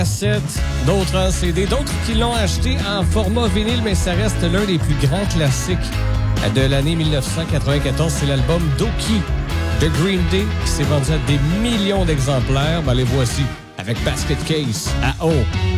d'autres en CD, d'autres qui l'ont acheté en format vinyle, mais ça reste l'un des plus grands classiques de l'année 1994. C'est l'album Dookie de Green Day qui s'est vendu à des millions d'exemplaires. Ben, les voici avec Basket Case à haut.